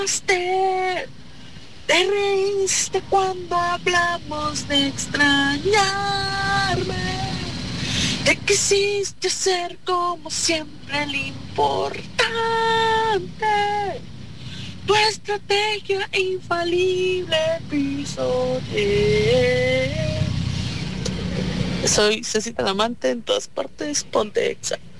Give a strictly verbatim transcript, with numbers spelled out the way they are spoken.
Te, te reíste cuando hablamos de extrañarme. Te quisiste ser como siempre el importante. Tu estrategia infalible pisoteé. Soy Ceci Talamante, en todas partes, ponte Exa.